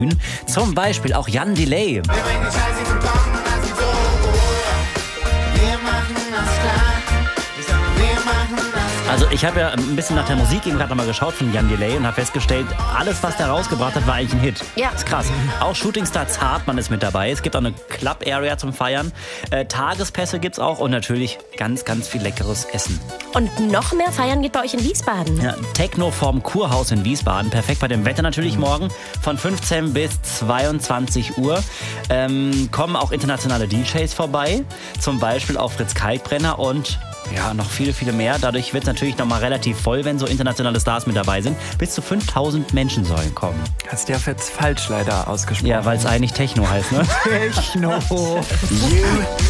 Zum Beispiel auch Jan Delay. Also ich habe ja ein bisschen nach der Musik eben gerade nochmal geschaut von Jan Delay und habe festgestellt, alles, was der rausgebracht hat, war eigentlich ein Hit. Ja. Ist krass. Auch Shootingstar Zartmann ist mit dabei. Es gibt auch eine Club-Area zum Feiern. Tagespässe gibt's auch und natürlich ganz, ganz viel leckeres Essen. Und noch mehr feiern geht bei euch in Wiesbaden. Ja, Techno vorm Kurhaus in Wiesbaden. Perfekt bei dem Wetter natürlich morgen. Von 15 bis 22 Uhr kommen auch internationale DJs vorbei. Zum Beispiel auch Fritz Kalkbrenner und ja, noch viele, viele mehr. Dadurch wird es natürlich nochmal relativ voll, wenn so internationale Stars mit dabei sind. Bis zu 5000 Menschen sollen kommen. Hast du ja jetzt falsch leider ausgesprochen. Ja, weil es eigentlich Techno heißt, ne? Techno.